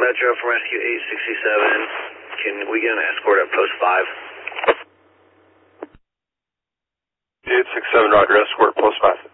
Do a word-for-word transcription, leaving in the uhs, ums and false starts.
Metro from Rescue eight sixty-seven. Can we get an escort at post five? eight six seven, Roger, escort post five.